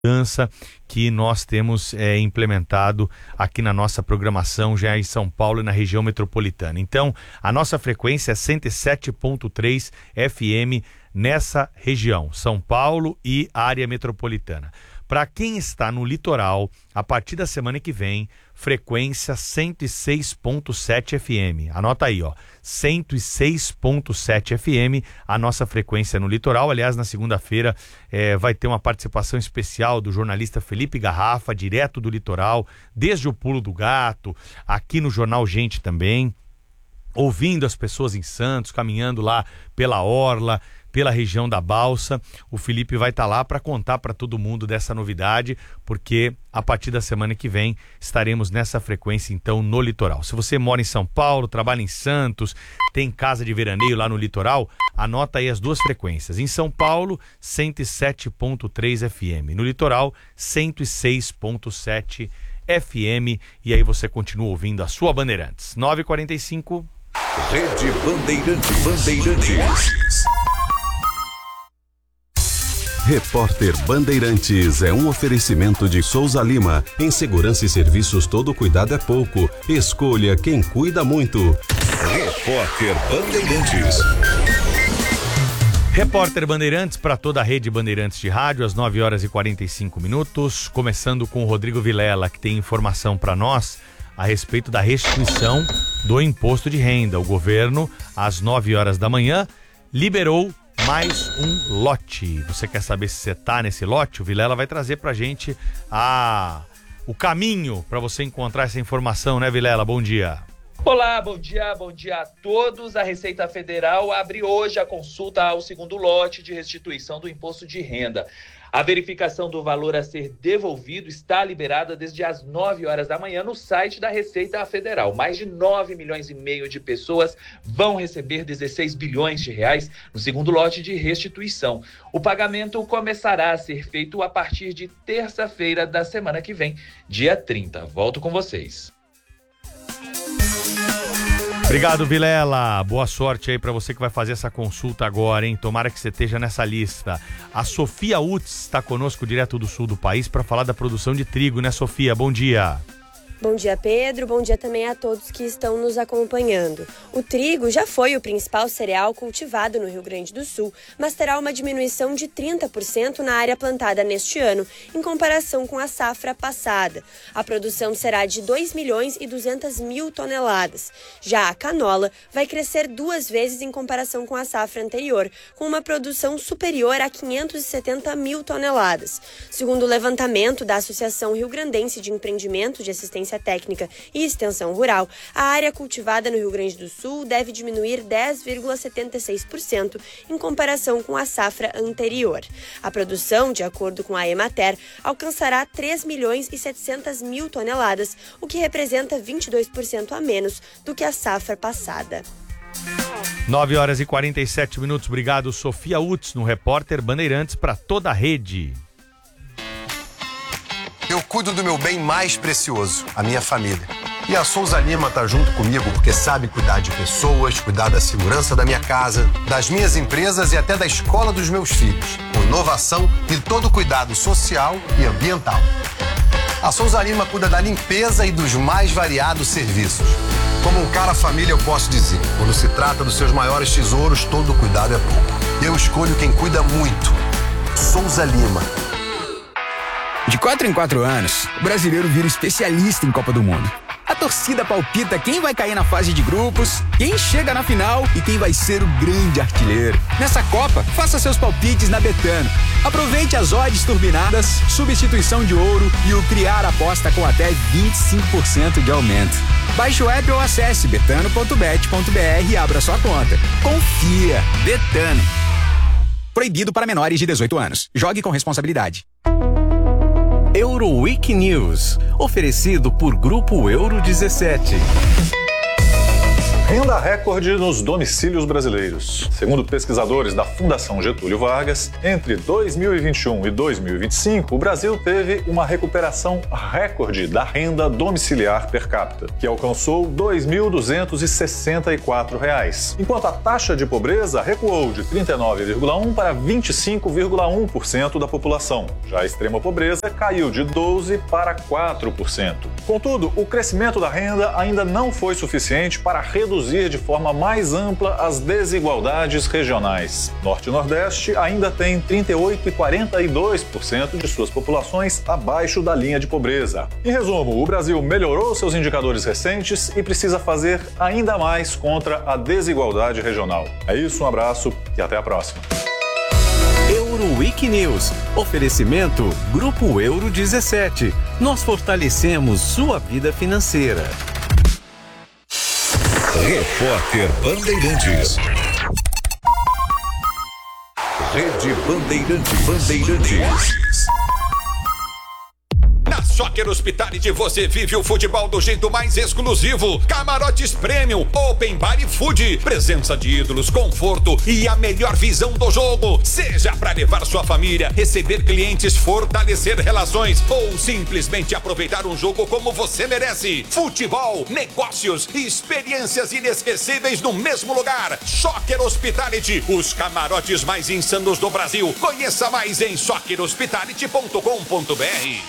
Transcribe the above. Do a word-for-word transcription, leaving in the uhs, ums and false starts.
mudança que nós temos é, implementado aqui na nossa programação já em São Paulo e na região metropolitana. Então, a nossa frequência é cento e sete ponto três F M nessa região, São Paulo e área metropolitana. Para quem está no litoral, a partir da semana que vem, frequência cento e seis ponto sete F M. Anota aí, ó, cento e seis ponto sete F M, a nossa frequência no litoral. Aliás, na segunda-feira eh, vai ter uma participação especial do jornalista Felipe Garrafa, direto do litoral, desde o Pulo do Gato, aqui no Jornal Gente também, ouvindo as pessoas em Santos, caminhando lá pela orla, pela região da Balsa. O Felipe vai estar lá para contar para todo mundo dessa novidade, porque a partir da semana que vem estaremos nessa frequência então no litoral. Se você mora em São Paulo, trabalha em Santos, tem casa de veraneio lá no litoral, anota aí as duas frequências. Em São Paulo, cento e sete ponto três F M. No litoral, cento e seis ponto sete F M. E aí você continua ouvindo a sua Bandeirantes. nove e quarenta e cinco. Rede Bandeirantes. Bandeirantes. Repórter Bandeirantes é um oferecimento de Souza Lima. Em segurança e serviços, todo cuidado é pouco. Escolha quem cuida muito. Repórter Bandeirantes. Repórter Bandeirantes para toda a rede Bandeirantes de rádio, às nove horas e quarenta e cinco minutos. Começando com o Rodrigo Vilela, que tem informação para nós a respeito da restituição do imposto de renda. O governo, às nove horas da manhã, liberou mais um lote. Você quer saber se você tá nesse lote? O Vilela vai trazer pra gente a... o caminho para você encontrar essa informação, né, Vilela? Bom dia. Olá, bom dia, bom dia a todos. A Receita Federal abre hoje a consulta ao segundo lote de restituição do imposto de renda. A verificação do valor a ser devolvido está liberada desde as nove horas da manhã no site da Receita Federal. Mais de nove milhões e meio de pessoas vão receber dezesseis bilhões de reais no segundo lote de restituição. O pagamento começará a ser feito a partir de terça-feira da semana que vem, dia trinta. Volto com vocês. Obrigado, Vilela. Boa sorte aí para você que vai fazer essa consulta agora, hein? Tomara que você esteja nessa lista. A Sofia Utz está conosco direto do sul do país para falar da produção de trigo, né, Sofia? Bom dia. Bom dia, Pedro. Bom dia também a todos que estão nos acompanhando. O trigo já foi o principal cereal cultivado no Rio Grande do Sul, mas terá uma diminuição de trinta por cento na área plantada neste ano, em comparação com a safra passada. A produção será de dois milhões e duzentas mil toneladas. Já a canola vai crescer duas vezes em comparação com a safra anterior, com uma produção superior a quinhentas e setenta mil toneladas. Segundo o levantamento da Associação Rio Grandense de Empreendimento de Assistência Técnica e Extensão Rural, a área cultivada no Rio Grande do Sul deve diminuir dez vírgula setenta e seis por cento em comparação com a safra anterior. A produção, de acordo com a Emater, alcançará três milhões e setecentas mil toneladas, o que representa vinte e dois por cento a menos do que a safra passada. nove horas e quarenta e sete minutos. Obrigado, Sofia Utz, no Repórter Bandeirantes para toda a rede. Eu cuido do meu bem mais precioso, a minha família. E a Souza Lima tá junto comigo porque sabe cuidar de pessoas, cuidar da segurança da minha casa, das minhas empresas e até da escola dos meus filhos, com inovação e todo cuidado social e ambiental. A Souza Lima cuida da limpeza e dos mais variados serviços. Como um cara família, eu posso dizer, quando se trata dos seus maiores tesouros, todo cuidado é pouco. Eu escolho quem cuida muito. Souza Lima. De quatro em quatro anos, o brasileiro vira especialista em Copa do Mundo. A torcida palpita quem vai cair na fase de grupos, quem chega na final e quem vai ser o grande artilheiro. Nessa Copa, faça seus palpites na Betano. Aproveite as odds turbinadas, substituição de ouro e o criar aposta com até vinte e cinco por cento de aumento. Baixe o app ou acesse betano ponto bet ponto br e abra sua conta. Confia. Betano. Proibido para menores de dezoito anos. Jogue com responsabilidade. Euroweek News, oferecido por Grupo Euro dezessete. Renda recorde nos domicílios brasileiros. Segundo pesquisadores da Fundação Getúlio Vargas, entre dois mil e vinte e um e dois mil e vinte e cinco, o Brasil teve uma recuperação recorde da renda domiciliar per capita, que alcançou dois mil duzentos e sessenta e quatro reais, enquanto a taxa de pobreza recuou de trinta e nove vírgula um por cento para vinte e cinco vírgula um por cento da população. Já a extrema pobreza caiu de doze por cento para quatro por cento. Contudo, o crescimento da renda ainda não foi suficiente para reduzir de forma mais ampla as desigualdades regionais. Norte e Nordeste ainda tem trinta e oito e quarenta e dois por cento de suas populações abaixo da linha de pobreza. Em resumo, o Brasil melhorou seus indicadores recentes e precisa fazer ainda mais contra a desigualdade regional. É isso, um abraço e até a próxima. Euroweek News. Oferecimento Grupo Euro dezessete. Nós fortalecemos sua vida financeira. Repórter Bandeirantes. Rede Bandeirantes. Bandeirantes. Na Soccer Hospitality você vive o futebol do jeito mais exclusivo. Camarotes Premium, Open Bar e Food. Presença de ídolos, conforto e a melhor visão do jogo. Seja para levar sua família, receber clientes, fortalecer relações ou simplesmente aproveitar um jogo como você merece. Futebol, negócios e experiências inesquecíveis no mesmo lugar. Soccer Hospitality, os camarotes mais insanos do Brasil. Conheça mais em soccer hospitality ponto com ponto b r.